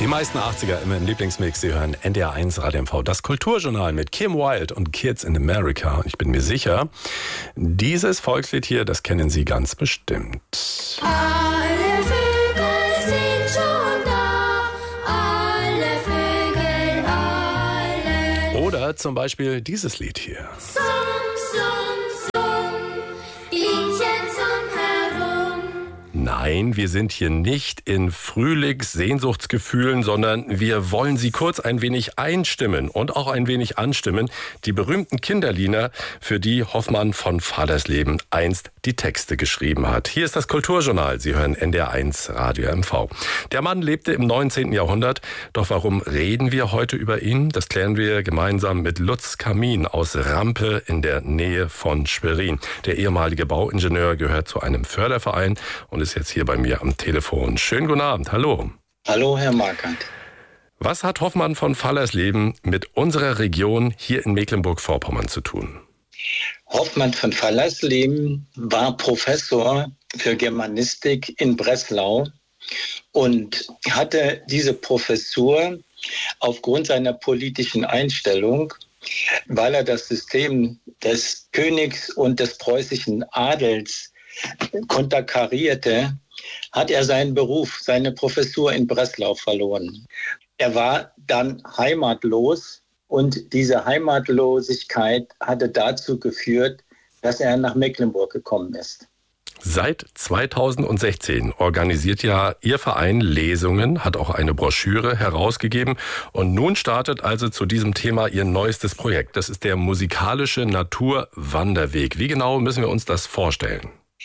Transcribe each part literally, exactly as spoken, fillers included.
Die meisten achtziger immer im Lieblingsmix. Sie hören N D R eins Radio M V, das Kulturjournal mit Kim Wilde und Kids in America. Und ich bin mir sicher, dieses Volkslied hier, das kennen Sie ganz bestimmt. Alle Vögel sind schon da, alle Vögel, alle. Oder zum Beispiel dieses Lied hier. Summ, summ, summ, Bienchen zum Herum. Nein, wir sind hier nicht in Frühlings-Sehnsuchtsgefühlen, sondern wir wollen Sie kurz ein wenig einstimmen und auch ein wenig anstimmen. Die berühmten Kinderlieder, für die Hoffmann von Fallersleben einst die Texte geschrieben hat. Hier ist das Kulturjournal. Sie hören N D R eins Radio M V. Der Mann lebte im neunzehnten Jahrhundert. Doch warum reden wir heute über ihn? Das klären wir gemeinsam mit Lutz Kamin aus Rampe in der Nähe von Schwerin. Der ehemalige Bauingenieur gehört zu einem Förderverein und ist jetzt hier bei mir am Telefon. Schönen guten Abend. Hallo. Hallo, Herr Markert. Was hat Hoffmann von Fallersleben mit unserer Region hier in Mecklenburg-Vorpommern zu tun? Hoffmann von Fallersleben war Professor für Germanistik in Breslau und hatte diese Professur aufgrund seiner politischen Einstellung, weil er das System des Königs und des preußischen Adels konterkarierte, hat er seinen Beruf, seine Professur in Breslau verloren. Er war dann heimatlos und diese Heimatlosigkeit hatte dazu geführt, dass er nach Mecklenburg gekommen ist. Seit zweitausendsechzehn organisiert ja Ihr Verein Lesungen, hat auch eine Broschüre herausgegeben und nun startet also zu diesem Thema Ihr neuestes Projekt. Das ist der musikalische Naturwanderweg. Wie genau müssen wir uns das vorstellen?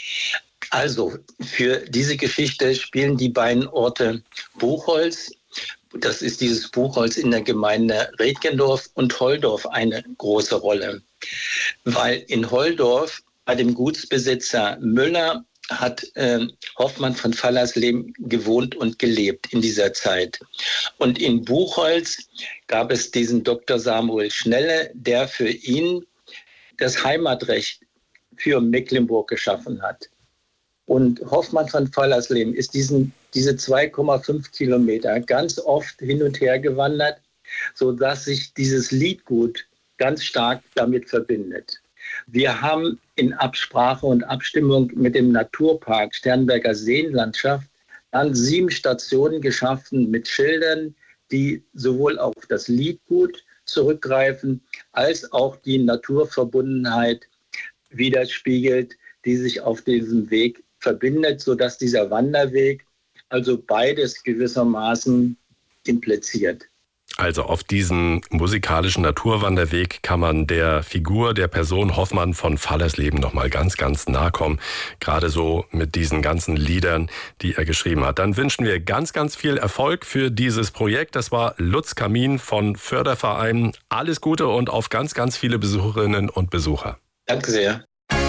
Also, für diese Geschichte spielen die beiden Orte Buchholz, das ist dieses Buchholz in der Gemeinde Retkendorf, und Holdorf eine große Rolle. Weil in Holdorf bei dem Gutsbesitzer Müller hat äh, Hoffmann von Fallersleben gewohnt und gelebt in dieser Zeit. Und in Buchholz gab es diesen Doktor Samuel Schnelle, der für ihn das Heimatrecht für Mecklenburg geschaffen hat. Und Hoffmann von Fallersleben ist diesen, diese zwei Komma fünf Kilometer ganz oft hin und her gewandert, sodass sich dieses Liedgut ganz stark damit verbindet. Wir haben in Absprache und Abstimmung mit dem Naturpark Sternberger Seenlandschaft dann sieben Stationen geschaffen mit Schildern, die sowohl auf das Liedgut zurückgreifen, als auch die Naturverbundenheit widerspiegelt, die sich auf diesem Weg verbindet, sodass dieser Wanderweg also beides gewissermaßen impliziert. Also auf diesem musikalischen Naturwanderweg kann man der Figur, der Person Hoffmann von Fallersleben noch mal ganz, ganz nahe kommen. Gerade so mit diesen ganzen Liedern, die er geschrieben hat. Dann wünschen wir ganz, ganz viel Erfolg für dieses Projekt. Das war Lutz Kamin von Förderverein. Alles Gute und auf ganz, ganz viele Besucherinnen und Besucher. Danke sehr.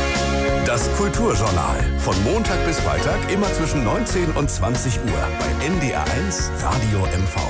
Das Kulturjournal. Von Montag bis Freitag immer zwischen neunzehn und zwanzig Uhr bei N D R eins Radio M V.